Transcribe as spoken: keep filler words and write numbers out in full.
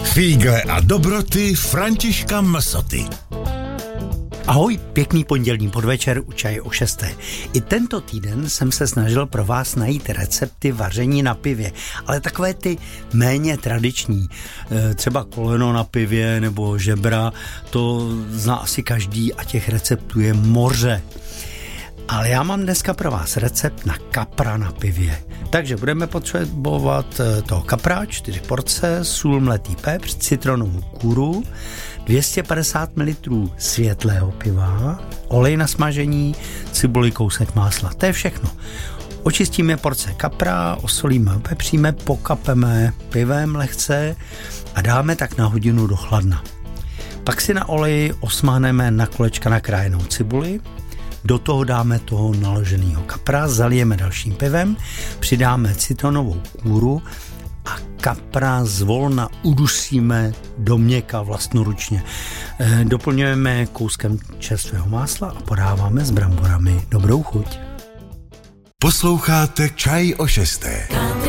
Fígle a dobroty Františka Msoty. Ahoj, pěkný pondělní podvečer u Čaje o šesté. I tento týden jsem se snažil pro vás najít recepty vaření na pivě, ale takové ty méně tradiční, třeba koleno na pivě nebo žebra, to zná asi každý a těch receptů je moře. Ale já mám dneska pro vás recept na kapra na pivě. Takže budeme potřebovat toho kapra, čtyři porce, sůl, mletý pepř, citronovou kůru, dvě stě padesát mililitrů světlého piva, olej na smažení, cibuli, kousek másla. To je všechno. Očistíme porce kapra, osolíme, pepříme, pokapeme pivem lehce a dáme tak na hodinu do chladna. Pak si na oleji osmahneme na kolečka nakrájenou cibuli, do toho dáme toho naloženého kapra, zalijeme dalším pivem, přidáme citronovou kůru a kapra zvolna udusíme do měka vlastnoručně. E, doplňujeme kouskem čerstvého másla a podáváme s bramborami. Dobrou chuť. Posloucháte Čaj o šesté.